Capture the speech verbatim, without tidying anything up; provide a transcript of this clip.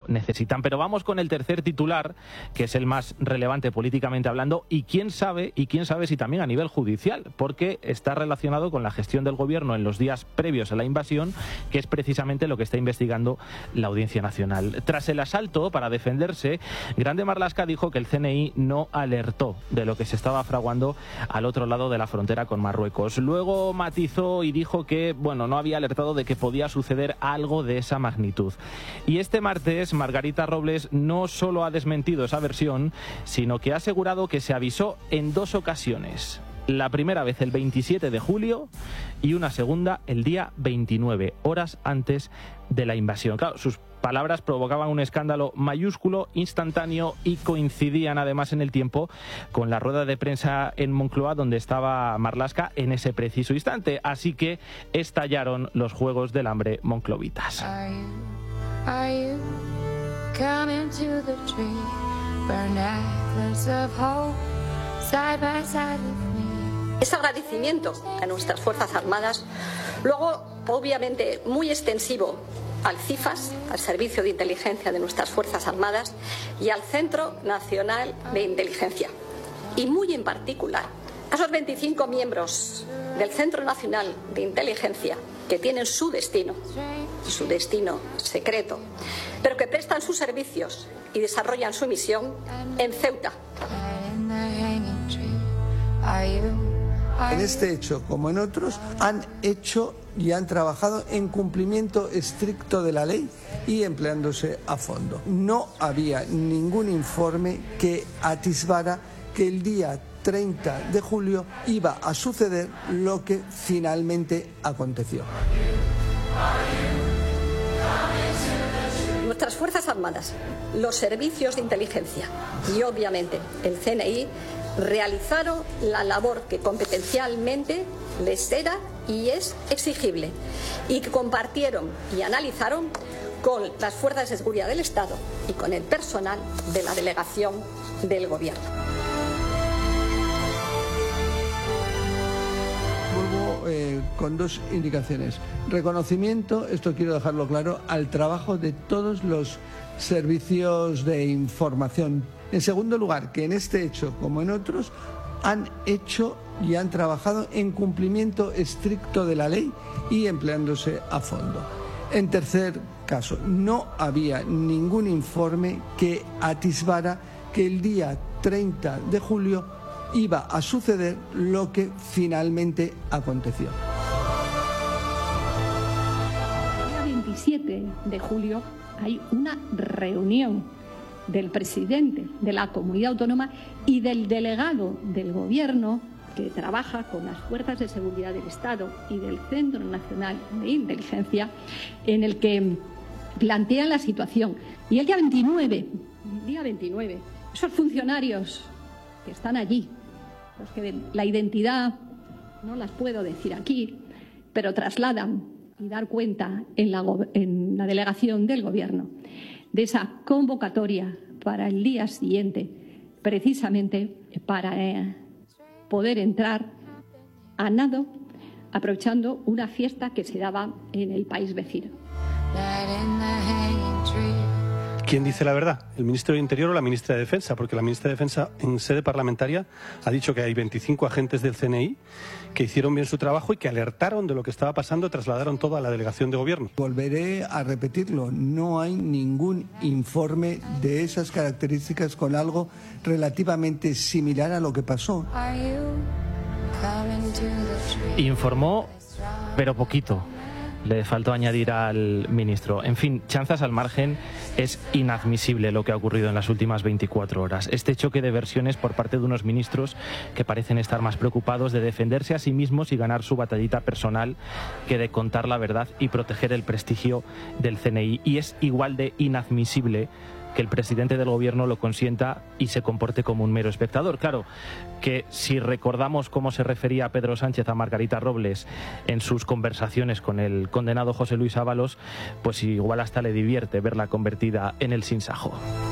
necesitan. Pero vamos con el tercer titular, que es el más relevante políticamente hablando, y quién sabe, y quién sabe si también a nivel judicial, porque está relacionado con la gestión del gobierno en los días previos a la invasión, que es precisamente lo que está investigando la Audiencia Nacional. Tras el asalto, para defenderse, Grande Marlaska dijo que el C N I no alertó de lo que se estaba fraguando al otro lado de la frontera con Marruecos. Luego matizó y dijo que, bueno, no había alertado de que podía suceder algo de esa magnitud. Y este martes, Margarita Robles no solo ha desmentido esa versión, sino que ha asegurado que se avisó en dos ocasiones. La primera vez el veintisiete de julio y una segunda el día veintinueve, horas antes de la invasión. Claro, sus palabras provocaban un escándalo mayúsculo, instantáneo, y coincidían además en el tiempo con la rueda de prensa en Moncloa donde estaba Marlaska en ese preciso instante. Así que estallaron los Juegos del Hambre monclovitas. Are you, are you coming to the tree, burn necklace of hope, side by side with me? Ese agradecimiento a nuestras Fuerzas Armadas, luego obviamente muy extensivo al CIFAS, al Servicio de Inteligencia de nuestras Fuerzas Armadas, y al Centro Nacional de Inteligencia. Y muy en particular a esos veinticinco miembros del Centro Nacional de Inteligencia que tienen su destino, su destino secreto, pero que prestan sus servicios y desarrollan su misión en Ceuta. En este hecho, como en otros, han hecho y han trabajado en cumplimiento estricto de la ley y empleándose a fondo. No había ningún informe que atisbara que el día treinta de julio iba a suceder lo que finalmente aconteció. Nuestras Fuerzas Armadas, los servicios de inteligencia y obviamente el C N I realizaron la labor que competencialmente les era y es exigible, y que compartieron y analizaron con las fuerzas de seguridad del Estado y con el personal de la delegación del Gobierno. Vuelvo eh, con dos indicaciones. Reconocimiento, esto quiero dejarlo claro, al trabajo de todos los servicios de información. En segundo lugar, que en este hecho, como en otros, han hecho y han trabajado en cumplimiento estricto de la ley y empleándose a fondo. En tercer caso, no había ningún informe que atisbara que el día treinta de julio iba a suceder lo que finalmente aconteció. El día veintisiete de julio hay una reunión del presidente de la comunidad autónoma y del delegado del gobierno que trabaja con las fuerzas de seguridad del Estado y del Centro Nacional de Inteligencia, en el que plantean la situación. Y el día veintinueve, el día veintinueve, esos funcionarios que están allí, los que la identidad no las puedo decir aquí, pero trasladan y dar cuenta en la, en la delegación del gobierno de esa convocatoria para el día siguiente, precisamente para eh, poder entrar a nado, aprovechando una fiesta que se daba en el país vecino. ¿Quién dice la verdad? ¿El ministro de Interior o la ministra de Defensa? Porque la ministra de Defensa en sede parlamentaria ha dicho que hay veinticinco agentes del C N I que hicieron bien su trabajo y que alertaron de lo que estaba pasando, trasladaron todo a la delegación de gobierno. Volveré a repetirlo, no hay ningún informe de esas características con algo relativamente similar a lo que pasó. Informó, pero poquito. Le faltó añadir al ministro. En fin, chanzas al margen, es inadmisible lo que ha ocurrido en las últimas veinticuatro horas. Este choque de versiones por parte de unos ministros que parecen estar más preocupados de defenderse a sí mismos y ganar su batallita personal que de contar la verdad y proteger el prestigio del C N I. Y es igual de inadmisible que el presidente del gobierno lo consienta y se comporte como un mero espectador. Claro, que si recordamos cómo se refería Pedro Sánchez a Margarita Robles en sus conversaciones con el condenado José Luis Ábalos, pues igual hasta le divierte verla convertida en el sinsajo.